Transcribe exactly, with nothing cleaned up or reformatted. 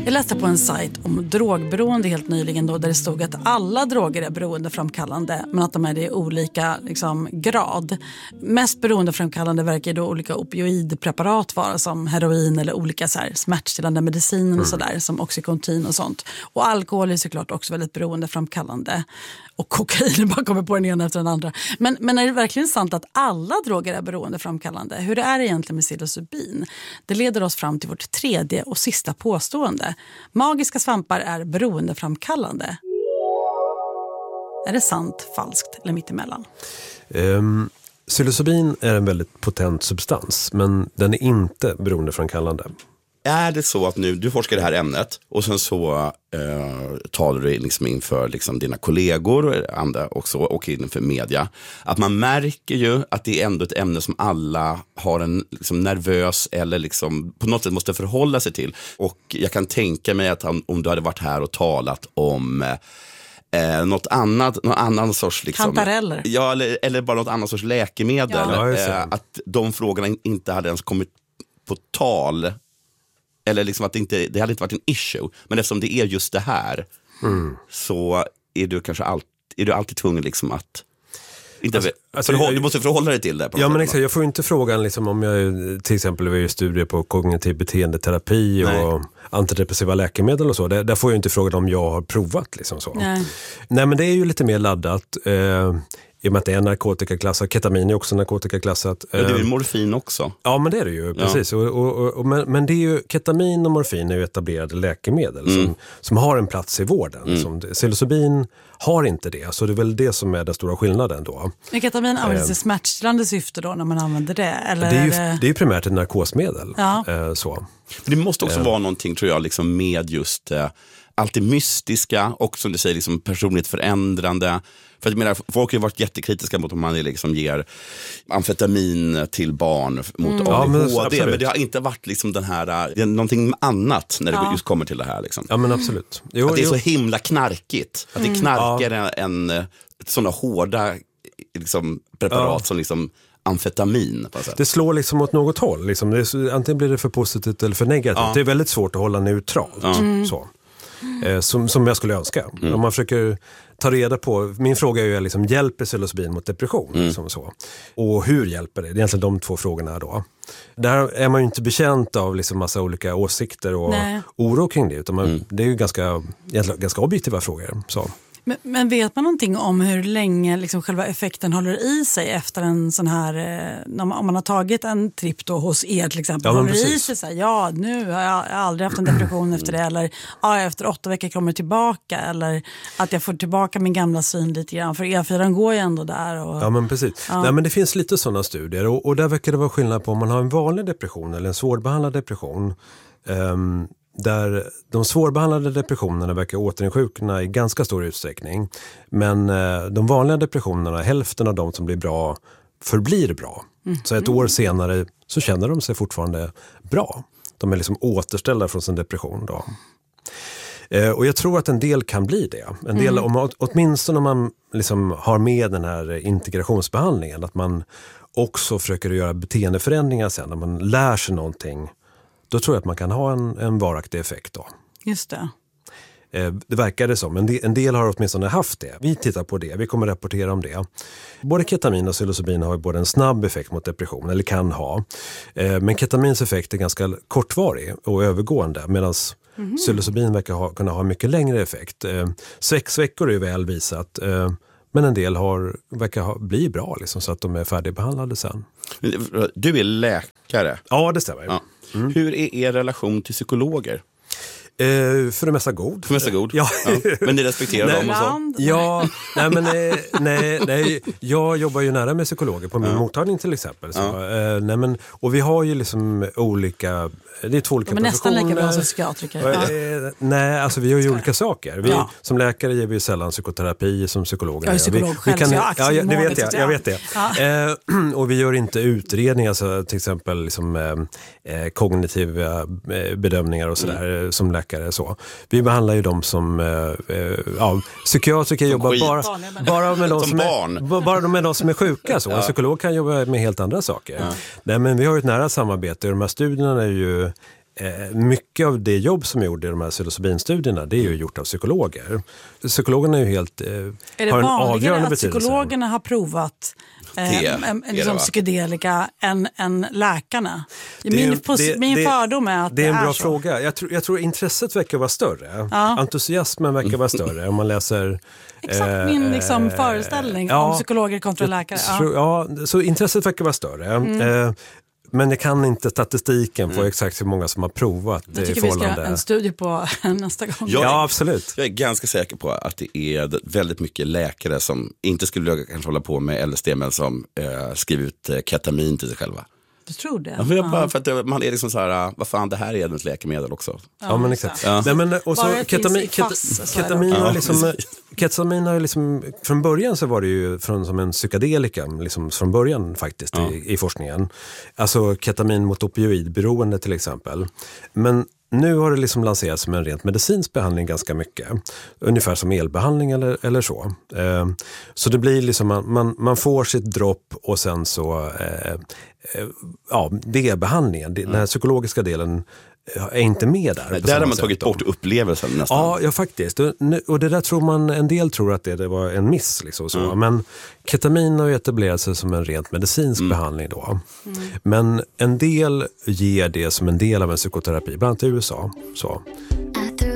Jag läste på en sajt om drogberoende helt nyligen då, där det stod att alla droger är beroendeframkallande men att de är det i olika liksom, grad. Mest beroendeframkallande verkar då olika opioidpreparat vara som heroin eller olika så här, smärtstillande mediciner mm. och sådär som Oxycontin och sånt. Och alkohol är såklart också väldigt beroendeframkallande. Och kokain bara kommer på den ena efter den andra. Men, men är det verkligen sant att alla droger är beroendeframkallande? Hur det är egentligen med psilocybin? Det leder oss fram till vårt tredje och sista påstående. Magiska svampar är beroendeframkallande. Är det sant, falskt eller mittemellan? Um, psilocybin är en väldigt potent substans, men den är inte beroendeframkallande. Är det så att nu, du forskar det här ämnet och sen så eh, talar du liksom inför liksom dina kollegor och andra också, och inför media, att man märker ju att det är ändå ett ämne som alla har en liksom nervös eller liksom på något sätt måste förhålla sig till. Och jag kan tänka mig att om, om du hade varit här och talat om Eh, något annat, någon annan sorts liksom, kantareller. Ja, eller, eller bara något annat sorts läkemedel, ja. eh, att de frågorna inte hade ens kommit på tal. Eller liksom att det inte, det hade inte varit en issue. Men eftersom det är just det här mm. så är du kanske all, är du alltid tvungen liksom att inte, alltså, alltså, förhåll, du måste förhålla dig till det. Ja, men exakt, jag får inte frågan liksom, om jag till exempel är i studier på kognitiv beteendeterapi Nej. och antidepressiva läkemedel och så. Där, där får jag inte frågan om jag har provat. Liksom så. Nej. Nej, men det är ju lite mer laddat. Eh, I och med att det är narkotikaklassat. Ketamin är också narkotikaklassat. Ja, det är ju morfin också. Ja, men det är det ju. Precis. Ja. Och, och, och, men, men det är ju, ketamin och morfin är ju etablerade läkemedel mm. som, som har en plats i vården. Mm. Som, psilocybin har inte det. Så det är väl det som är den stora skillnaden då. Men ketamin används i smärtstillande syfte då när man använder det? Eller det, är ju, är det... det är ju primärt ett narkosmedel. Ja. Eh, så. Det måste också eh. vara någonting, tror jag, liksom med just eh, allt det mystiska och som du säger, liksom personligt förändrande. För jag menar, folk har varit jättekritiska mot om man liksom ger amfetamin till barn mot mm. A D H D. Ja, men, men det har inte varit liksom den här, det är någonting annat när det ja. just kommer till det här. Liksom. Ja, men absolut. Jo, att det är jo. så himla knarkigt. Att mm. det knarkar ja. en, en sådana hårda liksom, preparat ja. som liksom amfetamin. På det slår liksom åt något håll. Liksom. Det är, antingen blir det för positivt eller för negativt. Ja. Det är väldigt svårt att hålla neutralt. Ja. Mm. Så. Eh, som, som jag skulle önska. Mm. Om man försöker ta reda på, min fråga är ju liksom, hjälper psilocybin mot depression? Mm. Liksom så. Och hur hjälper det? Det är egentligen de två frågorna då. Där är man ju inte bekänt av liksom massa olika åsikter och Nej. oro kring det. Utan man, mm. det är ju ganska, ganska objektiva frågor. Så. Men, men vet man någonting om hur länge liksom själva effekten håller i sig efter en sån här, eh, om man har tagit en tripp då hos er till exempel, ja, håller det i sig så här, ja nu har jag, jag har aldrig haft en depression efter det, eller ja, efter åtta veckor kommer det tillbaka, eller att jag får tillbaka min gamla syn lite grann, för E fyra går ju ändå där. Och, ja, men precis. Ja. Nej, men det finns lite sådana studier och, och där verkar det vara skillnad på om man har en vanlig depression eller en svårbehandlad depression. Um, där de svårbehandlade depressionerna verkar återinsjukna i ganska stor utsträckning. Men eh, de vanliga depressionerna, hälften av de som blir bra, förblir bra. Mm. Så ett år senare så känner de sig fortfarande bra. De är liksom återställda från sin depression då. Eh, och jag tror att en del kan bli det. En del, mm. om, åtminstone om man liksom har med den här integrationsbehandlingen, att man också försöker göra beteendeförändringar sen, när man lär sig någonting. Då tror jag att man kan ha en, en varaktig effekt då. Just det. Eh, det verkar det som. En del, en del har åtminstone haft det. Vi tittar på det. Vi kommer rapportera om det. Både ketamin och psilocybin har ju både en snabb effekt mot depression, eller kan ha. Eh, men ketamins effekt är ganska kortvarig och övergående, medan mm-hmm. psilocybin verkar ha, kunna ha mycket längre effekt. Eh, sex veckor är ju väl visat. Eh, men en del har, verkar ha, bli bra liksom, så att de är färdigbehandlade sen. Du är läkare. Ja, det stämmer. Ja. Mm. Hur är er relation till psykologer? Eh, för det mesta god. För det mesta god? Ja. Ja. Men ni respekterar dem och så? Ja, nej men eh, nej, nej, jag jobbar ju nära med psykologer på min ja. mottagning till exempel. Så, ja. eh, nej men, och vi har ju liksom olika, det är två olika men professioner. Nästan lika bra som psykiatriker. Ja. Eh, nej, alltså vi har ju olika saker. Vi, ja. Som läkare ger vi sällan psykoterapi som psykologer. Jag är psykolog vi, själv, vi kan, så jag ja, det vet jag, jag vet det. Ja. Eh, och vi gör inte utredningar, alltså, till exempel liksom, eh, kognitiva bedömningar och sådär mm. som läkare. Så. Vi behandlar ju de som eh, ja, psykiatriker som jobbar bara, bara med de som, som är, bara med de som är sjuka. Så. Ja. En psykolog kan jobba med helt andra saker. Ja. Nej, men vi har ju ett nära samarbete och de här studierna är ju eh, mycket av det jobb som är gjort i de här psilocybinstudierna, det är ju gjort av psykologer. Psykologerna är ju helt, eh, är det har en vanligare avgörande att betydelse. Psykologerna har provat eh, det, liksom psykedelika än, än läkarna? Det, min det, min det, fördom är att det är en det bra är så. fråga. Jag tror, jag tror intresset verkar vara större. Ja. Entusiasmen verkar vara större om man läser... Exakt min liksom, föreställning ja, om psykologer kontra läkare. Ja. Tror, ja, så intresset verkar vara större. Mm. Eh, men jag kan inte statistiken på mm. exakt hur många som har provat. Jag tycker vi ska göra en studie på nästa gång. Jag, ja, absolut. Jag är ganska säker på att det är väldigt mycket läkare som inte skulle kanske hålla på med L S D, men som eh, skriver ut eh, ketamin till sig själva. Du tror det? Ja, för, jag bara, för att man är liksom så här, vad fan, det här är ett läkemedel också. Ja, ja men exakt. Ja. Nej, men, och så ketamin, ket, ketamin har liksom, ketamin har liksom, från början så var det ju från, som en psykedelika, liksom från början faktiskt ja. i, i forskningen. Alltså ketamin mot opioidberoende till exempel. Men nu har det liksom lanserats som en rent medicinsk behandling ganska mycket. Ungefär som elbehandling eller, eller så. Eh, så det blir liksom, man, man, man får sitt dropp och sen så, eh, eh, ja, det är behandlingen. Den här psykologiska delen är inte med där. Nej, där har man tagit bort upplevelsen nästan. Ja, ja faktiskt. Och, och det där tror man, en del tror att det, det var en miss. Liksom, så. Mm. Men ketamin har ju etablerat sig som en rent medicinsk mm. behandling då. Mm. Men en del ger det som en del av en psykoterapi, bland annat i U S A. Så.